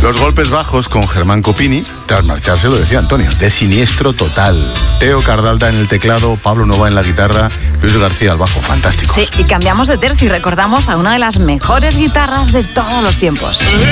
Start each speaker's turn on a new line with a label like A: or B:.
A: Los golpes bajos con Germán Copini, tras marcharse, lo decía Antonio, de siniestro total. Teo Cardalda en el teclado, Pablo Nova en la guitarra, Luis García al bajo, fantástico.
B: Sí, y cambiamos de tercio y recordamos a una de las mejores guitarras de todos los tiempos.